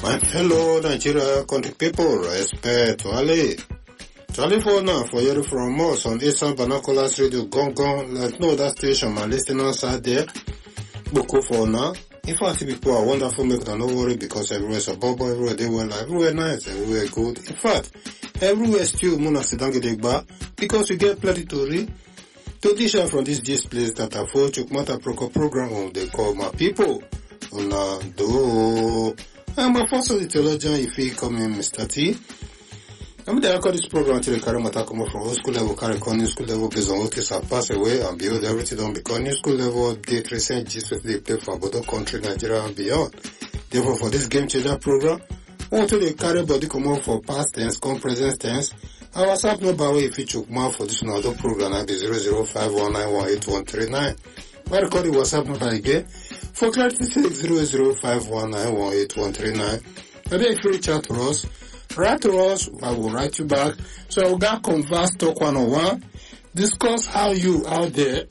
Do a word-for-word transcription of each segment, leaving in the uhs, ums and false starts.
My fellow Nigeria country people, respect to Ali. To Ali for now, for hearing from us on Eastern Binoculars Radio, Gong Gong, let know that station, my listeners out there. Boko for now. In fact, people are wonderful, make them no worry, because everywhere is a bubble, everywhere they well, everywhere nice, everywhere good. In fact, everywhere still, Muna Sidangi Degba, because we get plenty to read. To dish out from this gist place that I for Chukmata Proko program, they call my people. Una do. I'm a fossil theologian, if he come in, Mister T. I'm the record this program until the carry matter come up from old school level, carry on new school level, based on what case have passed away and build everything done because new school level, date recent gist of they play for both country, Nigeria and beyond. Therefore, for this game changer program, until they carry body come up for past tense, come present tense, our WhatsApp number way if you choke more for this another program, I'll be zero zero five one nine one eight one three nine. I record the WhatsApp number again. For clarity, zero zero five one nine one eight one three nine. And then if you reach out to us, write to us, I will write you back. So I will get converse talk one on one, discuss how you out there.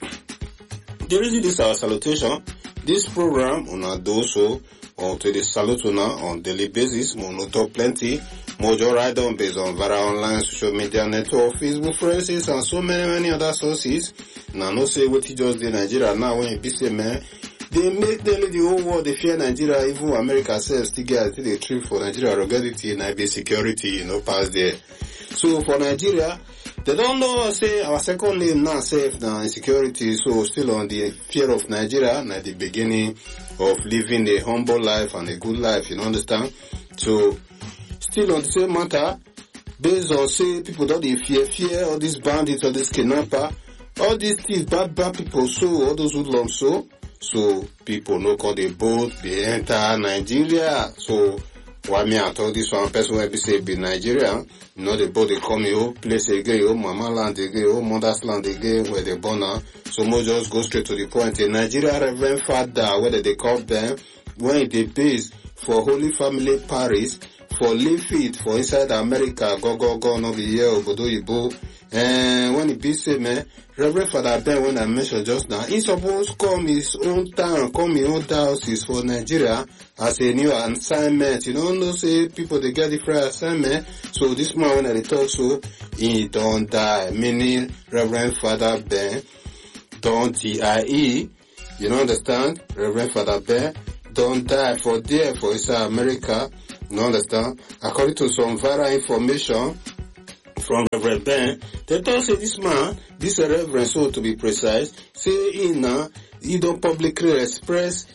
The reason this is our salutation, this program, una do so, or to the salute una on daily basis, mono talk plenty, mojo ride on based on various online social media network, Facebook friends, and so many, many other sources. Now, no say what he just did in Nigeria now when you be say, man, they make daily the whole world, they fear Nigeria, even America says, still get a trip for Nigeria, ruggedity and I B security, you know, pass there. So for Nigeria, they don't know, say, our second name now safe now insecurity, so still on the fear of Nigeria, and at the beginning of living a humble life and a good life, you know, understand? So, still on the same matter, based on, say, people don't they fear, fear, all these bandits, all these kidnappers, all these things, bad, bad people, so, all those hoodlums, so, so people no call the boat, they enter Nigeria. So why me I told this one person will be say be Nigeria, you know the boat they come here, place again, oh mama land again, oh mother's land again, where they born now. So more just go straight to the point. In Nigeria Reverend Father, whether they call them, when they base for Holy Family Parish, for live it for inside America, go go go no be here, obodo yibo. And when he be say, man, Reverend Father Ben, when I mentioned just now, he supposed come his own town, come his own diocese for Nigeria as a new assignment. You know, no say people they get different assignment. So this man when I talk so, he don't die. Meaning Reverend Father Ben don't die. You know understand? Reverend Father Ben don't die for there for inside America. You know understand? According to some viral information from Reverend Ben, they don't say this man, this Reverend, so to be precise, say he now, he don't publicly express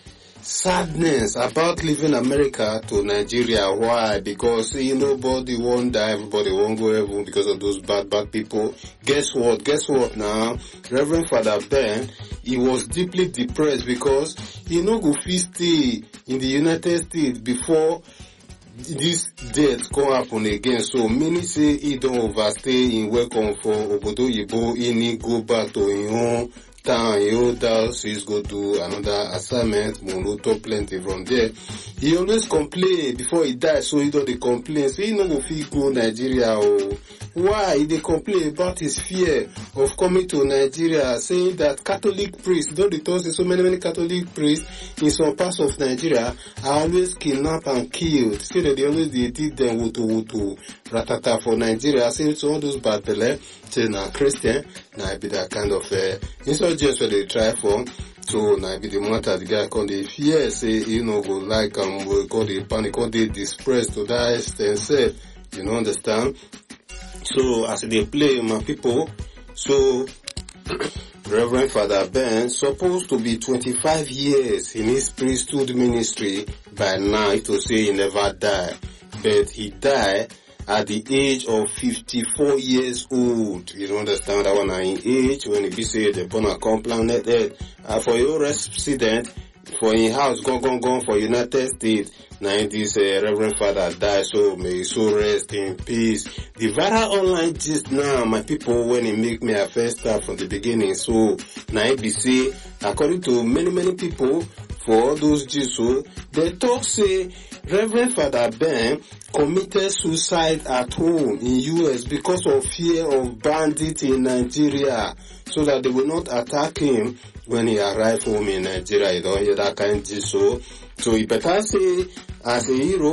sadness about leaving America to Nigeria. Why? Because see, nobody won't die, everybody won't go heaven because of those bad, bad people. Guess what? Guess what now? Reverend Father Ben, he was deeply depressed because he no go fit stay in the United States before this death can happen again. So many say he don't overstay in welcome for obodo yibo, he need go back to his own town, his own diocese, go do another assignment, mono talk plenty from there. He always complain before he dies, so he don't dey complain, so he no go fit go Nigeria. Oh, why? He dey complain about his fear of coming to Nigeria, saying that Catholic priests, though they told so many, many Catholic priests in some parts of Nigeria are always kidnapped and killed. Say that they always they did them wutu wutu ratata for Nigeria. Say so all those bad belle, say na Christian, na be that kind of uh, insurgents where they try for. So now be the matter the guy called the fear, say you know go like um we call the panic, call the depressed to that extent, say, you know understand. So as they play my people, so Reverend Father Ben supposed to be twenty-five years in his priesthood ministry by now to say he never died, but he died at the age of fifty-four years old. You don't understand that one in age when he be say the born a complained that uh, for your resident for in house gone gone gone for United States. Now this uh, Reverend Father died, so may his soul rest in peace. The viral online gist now, my people, when he make me a first start from the beginning. So now it be say, according to many many people, for all those gist, so they talk say Reverend Father Ben committed suicide at home in U S because of fear of bandits in Nigeria, so that they will not attack him when he arrived home in Nigeria. You don't hear that kind of gist, so so he better say as a hero,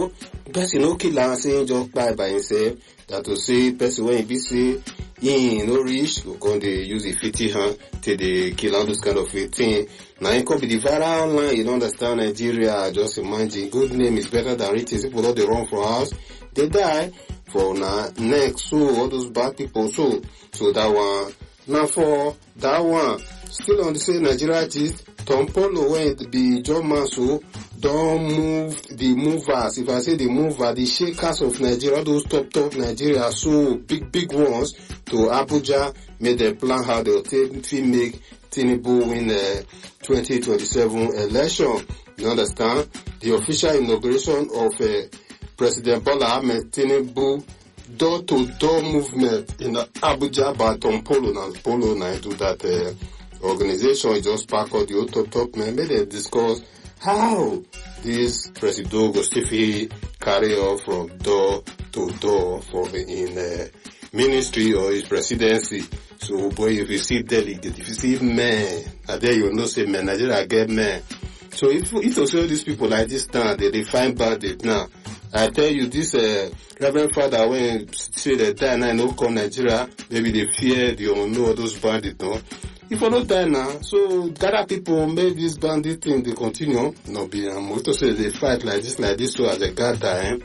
person no kill am say just kpai by himself, that to say person when he be say he no reach, go come dey use the fifty hand till they kill all those kind of thing. Now it could be the viral line, you don't understand Nigeria, just imagine, good name is better than riches. People don't they run from house, they die for now next, so all those bad people, so, so that one, now for that one, still on the same Nigeria gist, Tom Polo when it be John Manso, don't move the movers, if I say the mover, the shakers of Nigeria, those top top Nigeria, so big big ones, to Abuja, made them plan how they'll take, make Tinubu win the twenty twenty-seven election. You understand? The official inauguration of uh, President Bola Ahmed Tinubu door-to-door movement in Abuja by Tom Polo. Now, Polo now do that uh, organization just pack out the top top men. May they discuss how this President go still carry on from door to door for in uh, ministry or his presidency. So, boy, if you see delegate, if you see men, and then you know say men, Nigeria get men. So if if you see these people like this now, they, they find bandit now. I tell you, this uh, Reverend Father, when say they die now, no come Nigeria, maybe they fear, they don't know those bandits, no? If you don't die now, so gather people, make this bandit thing, they continue. No, be, um, we to say they fight like this, like this, so as they gather, eh?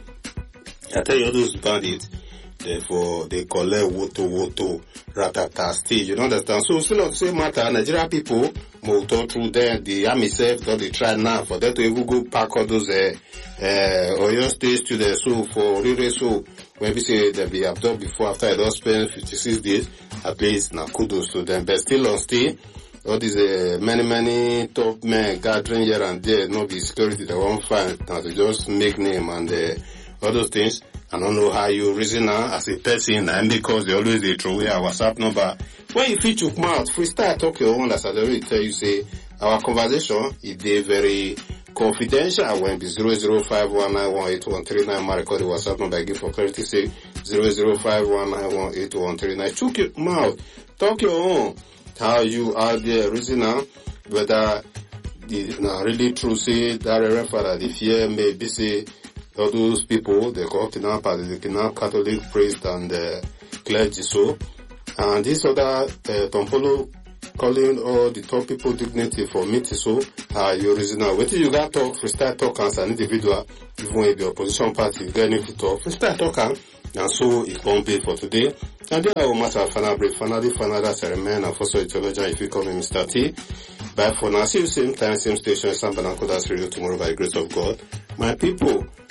I tell you, those bandits, therefore, they collect woto woto, ratata stage, you don't understand? So, still on the same matter, Nigeria people, move through them, the army self, don't they try now for them to even go pack all those, uh, uh, Oyo State students, so for really, so, when we say they be abducted before, after I don't spend fifty-six days, at least, now kudos to them, but still on stay, all these, uh, many, many top men gathering here and there, not be security, they won't find, now they just make name and, uh, all those things. I don't know how you reason now as a person, and because they always they throw away our WhatsApp number. When you feel chook mouth, freestyle talk your own, as I already tell you, say, our conversation is very confidential. When be zero zero five one nine one eight one three nine, my record the WhatsApp number I give for clarity, say zero zero five one nine one eight one three nine. Chook your mouth, talk your own. How you out there reason now, whether the now really true say that Reverend Father, the fear may be say, all those people, they call kidnap as the kidnap Catholic priest and uh, clergy, so. And this other, uh, Tom Polo calling all the top people dignity for meeting, so, uh, you reason now. Wait till you got talk, freestyle talk as an individual, even if the opposition party is getting to talk, freestyle talk, and so it won't be for today. And then I will matter final brief, finally, final, that's a remain, and for so theologian, if you call me Mister T. Bye for now. See you same time, same station, San Banacolas Radio tomorrow by the grace of God. My people,